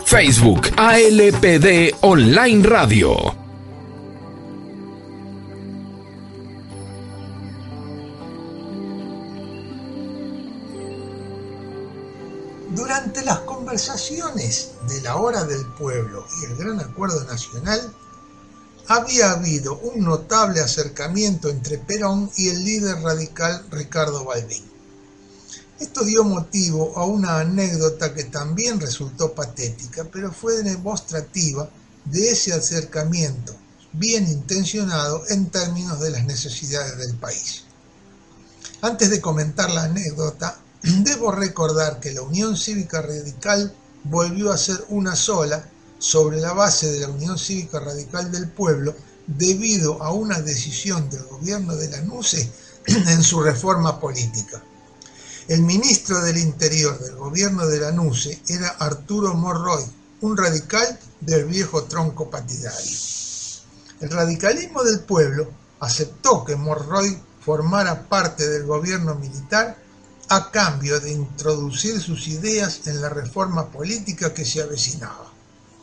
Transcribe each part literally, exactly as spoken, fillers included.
Facebook A L P D Online Radio. Durante las conversaciones de la Hora del Pueblo y el Gran Acuerdo Nacional, había habido un notable acercamiento entre Perón y el líder radical Ricardo Balbín. Esto dio motivo a una anécdota que también resultó patética, pero fue demostrativa de ese acercamiento bien intencionado en términos de las necesidades del país. Antes de comentar la anécdota, debo recordar que la Unión Cívica Radical volvió a ser una sola sobre la base de la Unión Cívica Radical del Pueblo debido a una decisión del gobierno de la NUCE en su reforma política. El ministro del Interior del gobierno de la NUCE era Arturo Monroy, un radical del viejo tronco partidario. El radicalismo del pueblo aceptó que Monroy formara parte del gobierno militar a cambio de introducir sus ideas en la reforma política que se avecinaba.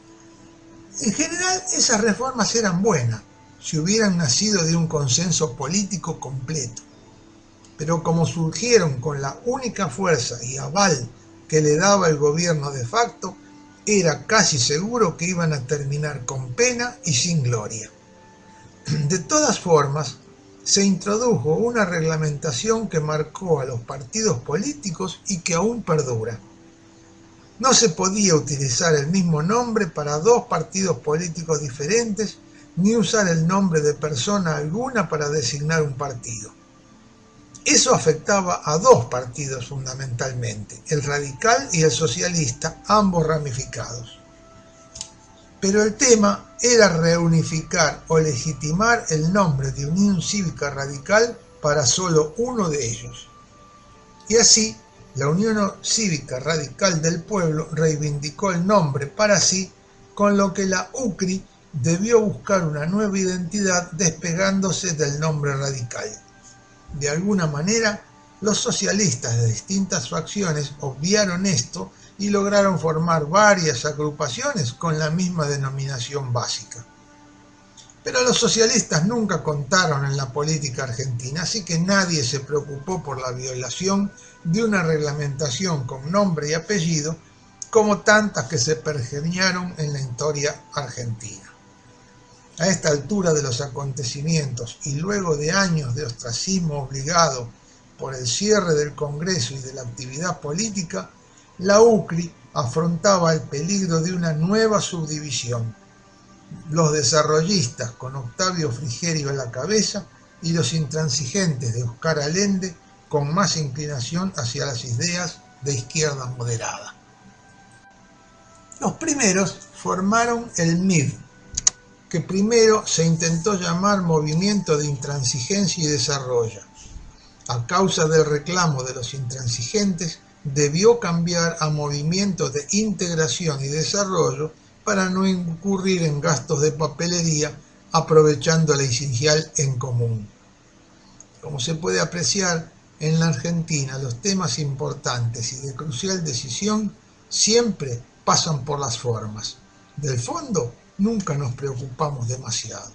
En general, esas reformas eran buenas si hubieran nacido de un consenso político completo. Pero como surgieron con la única fuerza y aval que le daba el gobierno de facto, era casi seguro que iban a terminar con pena y sin gloria. De todas formas, se introdujo una reglamentación que marcó a los partidos políticos y que aún perdura. No se podía utilizar el mismo nombre para dos partidos políticos diferentes, ni usar el nombre de persona alguna para designar un partido. Eso afectaba a dos partidos fundamentalmente, el radical y el socialista, ambos ramificados. Pero el tema era reunificar o legitimar el nombre de Unión Cívica Radical para solo uno de ellos. Y así, la Unión Cívica Radical del Pueblo reivindicó el nombre para sí, con lo que la U C R I debió buscar una nueva identidad despegándose del nombre radical. De alguna manera, los socialistas de distintas facciones obviaron esto y lograron formar varias agrupaciones con la misma denominación básica. Pero los socialistas nunca contaron en la política argentina, así que nadie se preocupó por la violación de una reglamentación con nombre y apellido, como tantas que se pergeñaron en la historia argentina. A esta altura de los acontecimientos y luego de años de ostracismo obligado por el cierre del Congreso y de la actividad política, la U C R I afrontaba el peligro de una nueva subdivisión. Los desarrollistas con Octavio Frigerio a la cabeza y los intransigentes de Oscar Allende con más inclinación hacia las ideas de izquierda moderada. Los primeros formaron el M I D, que primero se intentó llamar Movimiento de Intransigencia y Desarrollo. A causa del reclamo de los intransigentes, debió cambiar a Movimiento de Integración y Desarrollo para no incurrir en gastos de papelería, aprovechando la inicial en común. Como se puede apreciar, en la Argentina los temas importantes y de crucial decisión siempre pasan por las formas. Del fondo, nunca nos preocupamos demasiado.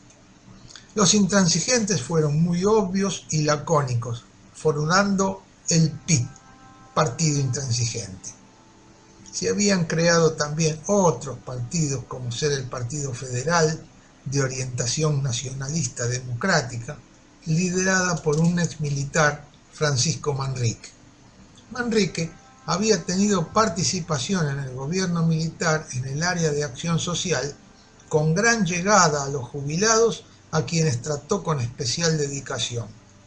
Los intransigentes fueron muy obvios y lacónicos, formando el P I, Partido Intransigente. Se habían creado también otros partidos, como ser el Partido Federal, de orientación nacionalista democrática, liderada por un exmilitar, Francisco Manrique. Manrique había tenido participación en el gobierno militar en el área de acción social, con gran llegada a los jubilados, a quienes trató con especial dedicación.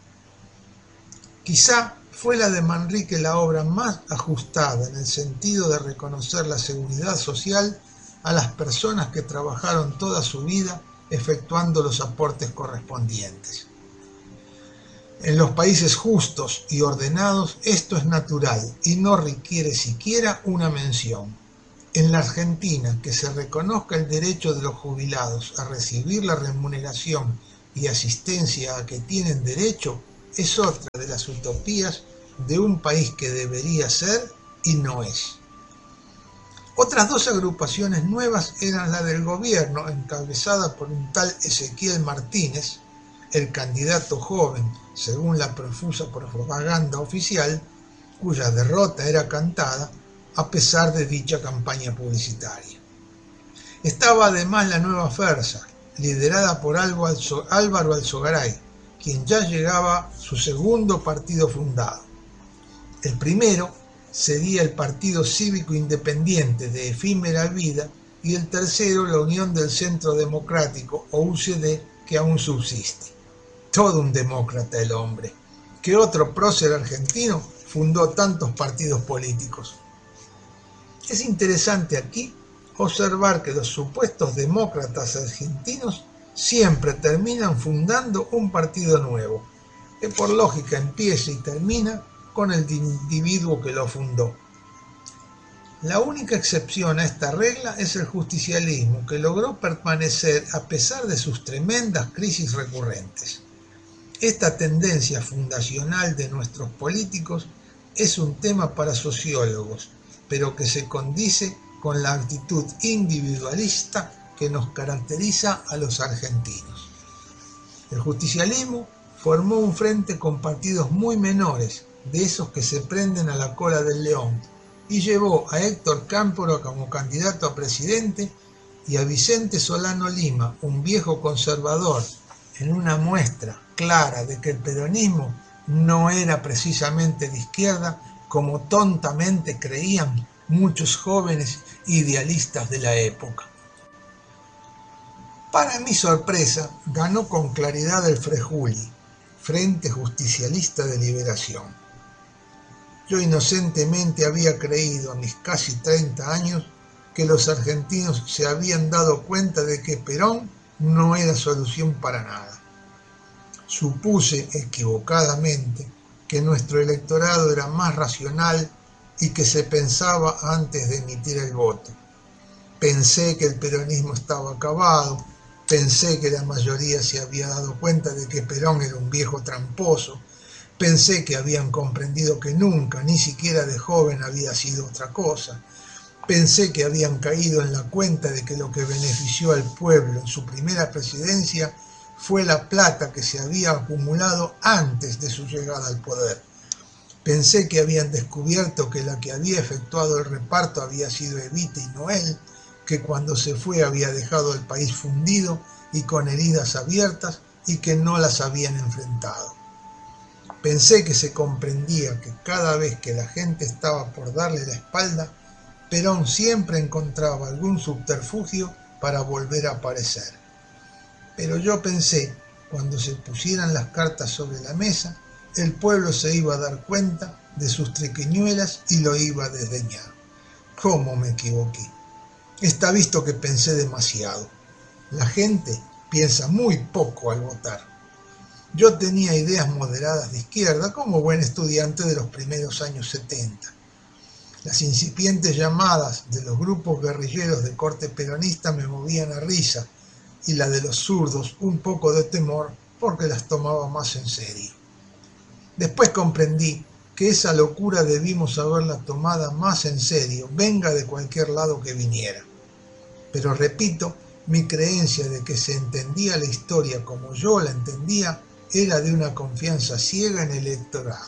Quizá fue la de Manrique la obra más ajustada en el sentido de reconocer la seguridad social a las personas que trabajaron toda su vida efectuando los aportes correspondientes. En los países justos y ordenados esto es natural y no requiere siquiera una mención. En la Argentina, que se reconozca el derecho de los jubilados a recibir la remuneración y asistencia a que tienen derecho es otra de las utopías de un país que debería ser y no es. Otras dos agrupaciones nuevas eran la del gobierno, encabezada por un tal Ezequiel Martínez, el candidato joven, según la profusa propaganda oficial, cuya derrota era cantada a pesar de dicha campaña publicitaria. Estaba además la Nueva Fuerza, liderada por Álvaro Alzogaray, quien ya llegaba su segundo partido fundado. El primero sería el Partido Cívico Independiente de efímera vida y el tercero la Unión del Centro Democrático o U C D, que aún subsiste. Todo un demócrata el hombre. ¿Qué otro prócer argentino fundó tantos partidos políticos? Es interesante aquí observar que los supuestos demócratas argentinos siempre terminan fundando un partido nuevo, que por lógica empieza y termina con el individuo que lo fundó. La única excepción a esta regla es el justicialismo, que logró permanecer a pesar de sus tremendas crisis recurrentes. Esta tendencia fundacional de nuestros políticos es un tema para sociólogos, pero que se condice con la actitud individualista que nos caracteriza a los argentinos. El justicialismo formó un frente con partidos muy menores, de esos que se prenden a la cola del león, y llevó a Héctor Cámpora como candidato a presidente y a Vicente Solano Lima, un viejo conservador, en una muestra clara de que el peronismo no era precisamente de izquierda, como tontamente creían muchos jóvenes idealistas de la época. Para mi sorpresa, ganó con claridad el Frejuli, Frente Justicialista de Liberación. Yo inocentemente había creído a mis casi treinta años que los argentinos se habían dado cuenta de que Perón no era solución para nada. Supuse equivocadamente que nuestro electorado era más racional y que se pensaba antes de emitir el voto. Pensé que el peronismo estaba acabado, pensé que la mayoría se había dado cuenta de que Perón era un viejo tramposo, pensé que habían comprendido que nunca, ni siquiera de joven, había sido otra cosa, pensé que habían caído en la cuenta de que lo que benefició al pueblo en su primera presidencia fue la plata que se había acumulado antes de su llegada al poder. Pensé que habían descubierto que la que había efectuado el reparto había sido Evita y Noel, que cuando se fue había dejado el país fundido y con heridas abiertas y que no las habían enfrentado. Pensé que se comprendía que cada vez que la gente estaba por darle la espalda, Perón siempre encontraba algún subterfugio para volver a aparecer. Pero yo pensé, cuando se pusieran las cartas sobre la mesa, el pueblo se iba a dar cuenta de sus triquiñuelas y lo iba a desdeñar. ¿Cómo me equivoqué? Está visto que pensé demasiado. La gente piensa muy poco al votar. Yo tenía ideas moderadas de izquierda como buen estudiante de los primeros años setenta. Las incipientes llamadas de los grupos guerrilleros de corte peronista me movían a risa y la de los zurdos un poco de temor porque las tomaba más en serio. Después comprendí que esa locura debimos haberla tomada más en serio, venga de cualquier lado que viniera. Pero repito, mi creencia de que se entendía la historia como yo la entendía era de una confianza ciega en el electorado.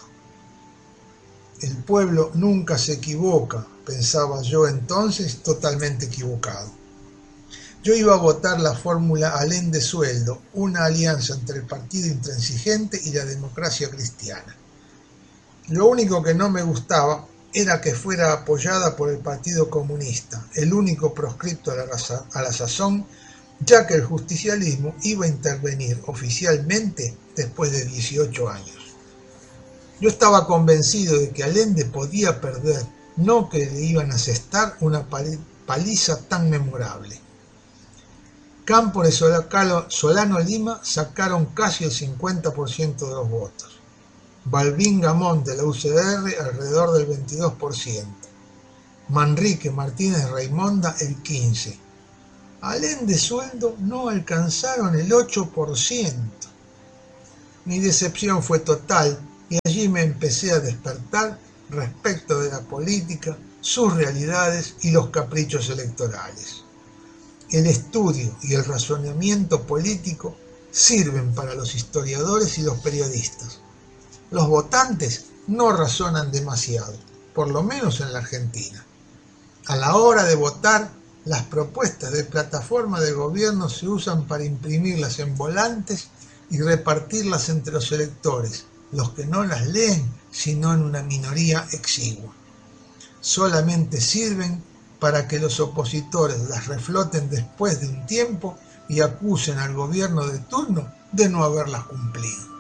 El pueblo nunca se equivoca, pensaba yo entonces, totalmente equivocado. Yo iba a votar la fórmula Alén de sueldo, una alianza entre el Partido Intransigente y la Democracia Cristiana. Lo único que no me gustaba era que fuera apoyada por el Partido Comunista, el único proscripto a la, a la sazón, ya que el justicialismo iba a intervenir oficialmente después de dieciocho años. Yo estaba convencido de que Allende podía perder, no que le iban a asestar una paliza tan memorable. Cámpora y Solano Lima sacaron casi el cincuenta por ciento de los votos. Balbín Gamón de la U C R alrededor del veintidós por ciento. Manrique Martínez Raimonda el quince por ciento. Alén de sueldo no alcanzaron el ocho por ciento. Mi decepción fue total y allí me empecé a despertar respecto de la política, sus realidades y los caprichos electorales. El estudio y el razonamiento político sirven para los historiadores y los periodistas. Los votantes no razonan demasiado, por lo menos en la Argentina. A la hora de votar, las propuestas de plataforma de gobierno se usan para imprimirlas en volantes y repartirlas entre los electores, los que no las leen, sino en una minoría exigua. Solamente sirven para que los opositores las refloten después de un tiempo y acusen al gobierno de turno de no haberlas cumplido.